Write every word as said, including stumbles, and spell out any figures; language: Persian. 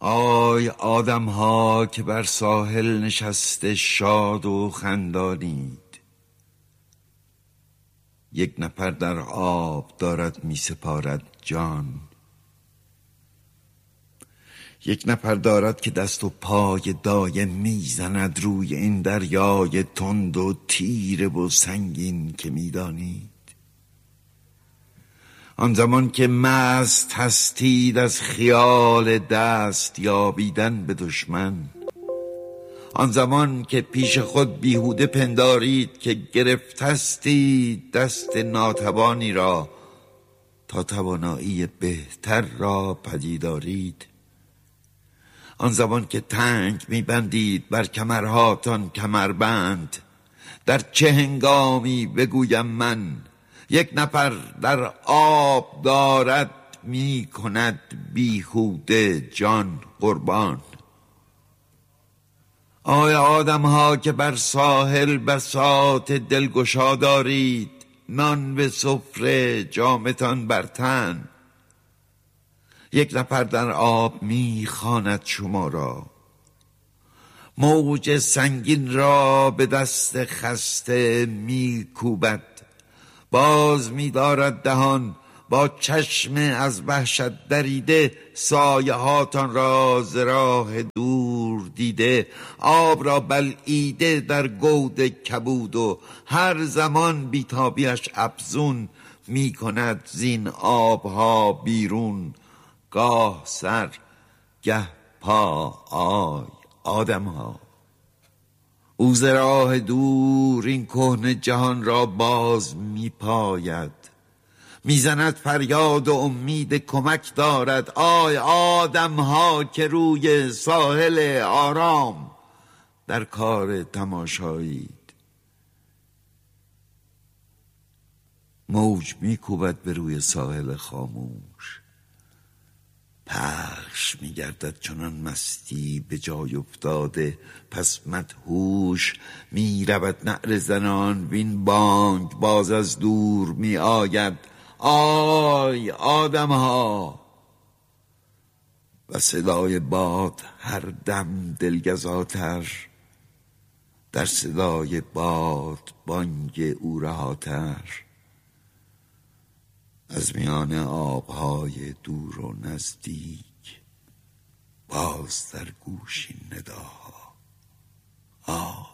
آی آدم ها که بر ساحل نشسته شاد و خندانید، یک نفر در آب دارد می سپارد جان. یک نفر دارد که دست و پای دایم میزند روی این دریای تند و تیره و سنگین که میدانید. آن زمان که مست هستید از خیال دست یابیدن به دشمن، آن زمان که پیش خود بیهوده پندارید که گرفتستید دست ناتوانی را تا توانایی بهتر را پدیدارید، آن زمان که تنگ میبندید بر کمرهاتان کمربند، در چه هنگامی بگویم من یک نفر در آب دارد می کند بیهوده جان قربان. آیا آدم ها که بر ساحل بساط دلگشا دارید، نان به سفره جامتان بر تن، یک نفر در آب می خواند شما را، موج سنگین را به دست خسته می کوبد، باز می دارد دهان با چشم از وحشت دریده، سایه هاتان را ز راه دور دیده، آب را بلعیده در گود کبود و هر زمان بیتابیش افزون می کند زین آبها بیرون، گاه سر گه پا. آی آدم ها، او ز راه دور این کهنه جهان را باز می پاید، میزند فریاد و امید کمک دارد. آی آدم ها که روی ساحل آرام در کار تماشایید، موج میکوبد به روی ساحل خاموش، پخش میگردد چنان مستی به جای افتاده، پس مدهوش میرود نعره زنان وین بانگ باز از دور می آید. آی آدم ها، و صدای باد هر دم دلگزاتر، در صدای باد بانگ او رهاتر، از میان آبهای دور و نزدیک باز در گوش این نداها. آه